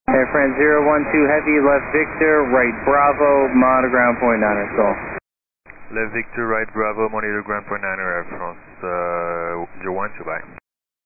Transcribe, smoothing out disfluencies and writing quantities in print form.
Air France 012 Heavy, left Victor, right Bravo, monitor ground point 9er, call. Left Victor, right Bravo, monitor ground point 9er, Air France 012, bye.